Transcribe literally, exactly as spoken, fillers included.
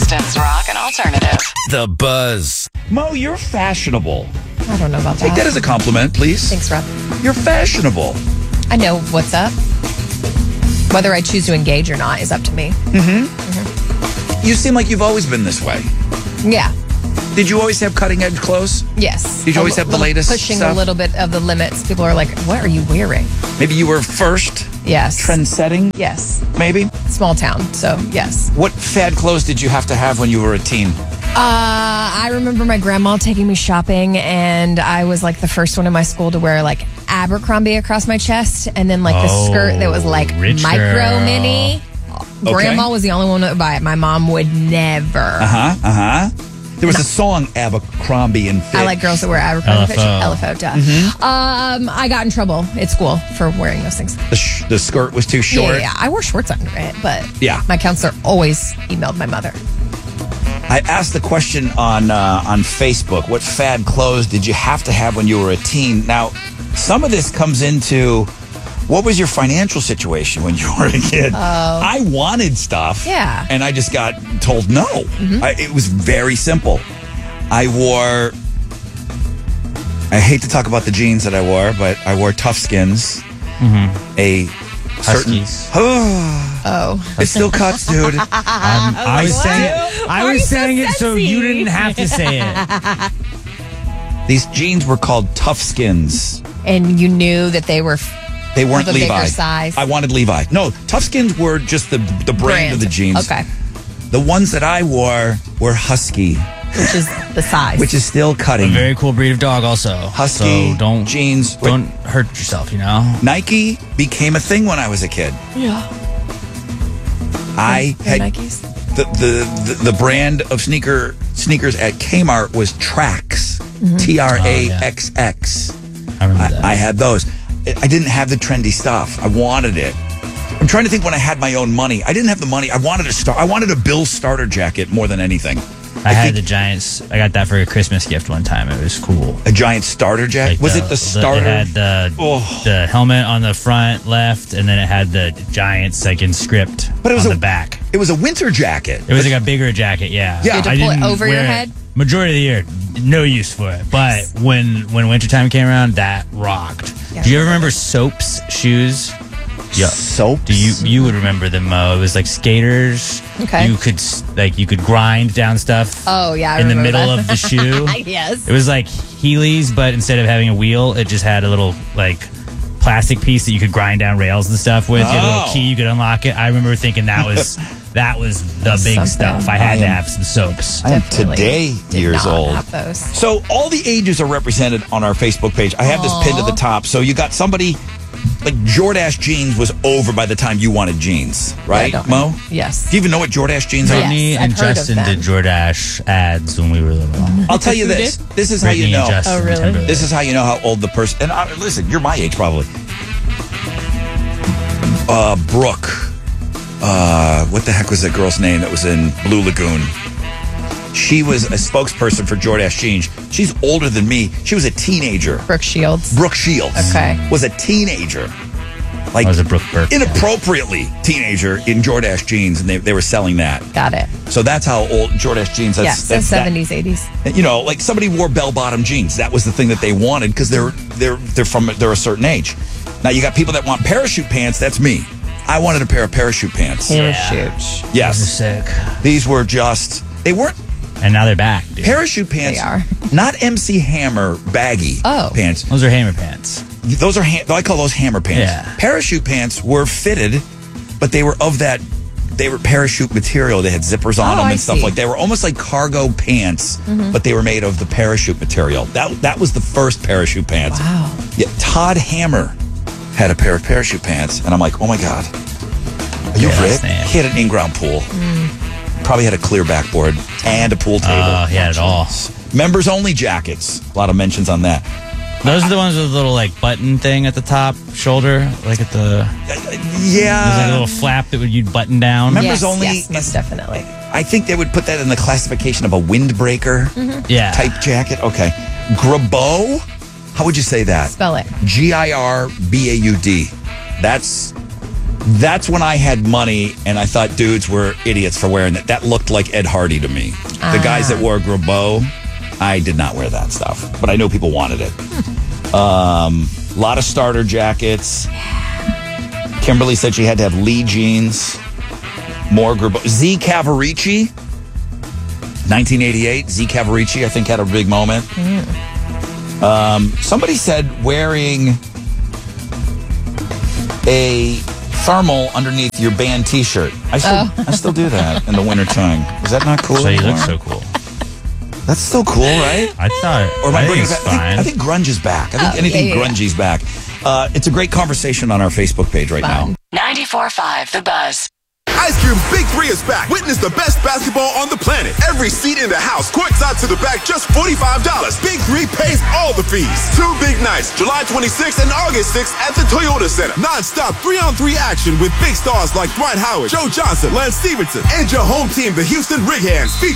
Austin's rock and alternative. The Buzz. Mo, you're fashionable. I don't know about that. Take that as a compliment, please. Thanks, Rob. You're fashionable. I know what's up. Whether I choose to engage or not is up to me. You seem like you've always been this way. Yeah. Did you always have cutting edge clothes? Yes. Did you always A have the little- latest Pushing stuff? a little bit of the limits. People are like, what are you wearing? Maybe you were first, Yes. trend setting, Yes. maybe? Small town, so yes. What fad clothes did you have to have when you were a teen? Uh, I remember my grandma taking me shopping, and I was like the first one in my school to wear like Abercrombie across my chest, and then like the Oh, skirt that was like rich micro girl. mini. Grandma was the only one that would buy it. My mom would never. Uh-huh, uh-huh. There was a song, Abercrombie and Fitch. I like girls that wear Abercrombie. L F O. L F O, duh. Mm-hmm. Um, I got in trouble at school for wearing those things. The, sh- the skirt was too Yeah, short. yeah, yeah. I wore shorts under it, but Yeah. my counselor always emailed my mother. I asked the question on uh, on Facebook, what fad clothes did you have to have when you were a teen? Now, some of this comes into, what was your financial situation when you were a kid? I wanted stuff. Yeah. And I just got told no. I, it was very simple. I wore, I hate to talk about the jeans that I wore, but I wore Tough Skins. A certain... Huskies. Oh. It still cuts, dude. I'm, I was saying it. I Why are was you so saying it so sexy? you didn't have to say it. These jeans were called Tough Skins. And you knew that they were f- They weren't Of a bigger Levi. size. I wanted Levi. No, Tough Skins were just the the brand, of the jeans. Okay. The ones that I wore were Husky, Which is the size. which is still A cutting. very cool breed of dog, also. Husky So don't jeans. don't hurt yourself. You know. Nike became a thing when I was a kid. Yeah. I They're had Nikes. the, the the the brand of sneaker sneakers at Kmart was Trax, Mm-hmm. T R Oh, A X X. I remember that. I had those. I didn't have the trendy stuff. I wanted it. I'm trying to think when I had my own money. I didn't have the money. I wanted a start. I wanted a Bill starter jacket more than anything. I had think- the Giants. I got that for a Christmas gift one time. It was cool. A giant starter jacket. Like was it the starter? It had the Oh. the helmet on the front left, and then it had the Giants like in script But it was on a- the back. It was a winter jacket. It was like a bigger jacket. Yeah. Yeah. You had to I pull it didn't over your wear it head? Majority of the year, no use for it. But when when wintertime came around, that rocked. Yeah, Do you I ever remember remember Soap's shoes? Yeah. Soaps. Do you you would remember them, Mo? It was like skaters. Okay. You could s- like you could grind down stuff. Oh, yeah, I in the remember middle that. of the shoe. Yes. It was like Heelys, but instead of having a wheel, it just had a little like plastic piece that you could grind down rails and stuff with. You had a Oh. little key, you could unlock it. I remember thinking that was that was the big Something. stuff. I had I to am- have some soaps. I am Definitely today did years not old. have those. So all the ages are represented on our Facebook page. I have this pinned to the top. So you got somebody like Jordache jeans was over by the time you wanted jeans, right, I don't Mo? know. Yes. Do you even know what Jordache jeans are? Yes, Brittany I've and heard of Justin them. did Jordache ads when we were little. I'll tell you Who this. did? This is how you Brittany know. and Justin Oh, really? Timberlake. This is how you know how old the person. And uh, listen, you're my age probably. Uh, Brooke. Uh, what the heck was that girl's name that was in Blue Lagoon? She was a spokesperson for Jordache jeans. She's older than me. She was a teenager. Brooke Shields. Brooke Shields. Okay. Was a teenager. Like I was a Brooke Burke. inappropriately teenager in Jordache jeans, and they, they were selling that. Got it. So that's how old Jordache jeans. That's, Yeah, so that's that- seventies, eighties. you know, like somebody wore bell-bottom jeans. That was the thing that they wanted because they're they're they're from they're a certain age. Now you got people that want parachute pants. That's me. I wanted a pair of parachute pants. Parachute. Those are Yes, sick. these were just they weren't And now they're back, dude. parachute pants. They are. Not M C Hammer baggy Oh. pants. Those are hammer pants. Those are ha- I call those hammer pants. Yeah. Parachute pants were fitted, but they were of that. They were parachute material. They had zippers on Oh, them I and stuff see. like. They were almost like cargo pants, but they were made of the parachute material. That that was the first parachute pants. Wow. Yeah, Todd Hammer had a pair of parachute pants, and I'm like, oh my god, are you Yeah, Rick? that's nasty. He had an in-ground pool. Probably had a clear backboard and a pool table. Oh, he had it all. Members only jackets. A lot of mentions on that. Those are the ones with the little like button thing at the top shoulder, like at the Yeah. there's like a little flap that would you'd button down. Members yes, only yes, most is- definitely. I think they would put that in the classification of a windbreaker Yeah. type jacket. Okay. Grabot? How would you say that? Spell it. G I R B A U D. That's That's when I had money, and I thought dudes were idiots for wearing that. That looked like Ed Hardy to me. Ah. The guys that wore Grabo, I did not wear that stuff, but I know people wanted it. A um, lot of starter jackets. Kimberly said she had to have Lee jeans. More Grabo. Z Cavarici, nineteen eighty-eight. Z Cavarici, I think, had a big moment. Mm. Um, somebody said wearing a thermal underneath your band T-shirt. I still, Oh. I still do that in the wintertime. Is that not cool? So you look anymore? so cool. That's still cool, right? I thought. Or am I I think bringing it's it back? I think, fine. I think grunge is back. I think Oh, anything yeah, yeah, yeah. grungy's back. Uh, it's a great conversation on our Facebook page right Fun. now. ninety-four point five The Buzz. Ice Cream Big Three is back. Witness the best basketball on the planet. Every seat in the house, courtside to the back, just forty-five dollars. Big Three pays all the fees. Two big nights, July twenty-sixth and August sixth at the Toyota Center. Non-stop three-on-three action with big stars like Dwight Howard, Joe Johnson, Lance Stevenson, and your home team, the Houston Rig Hands, featuring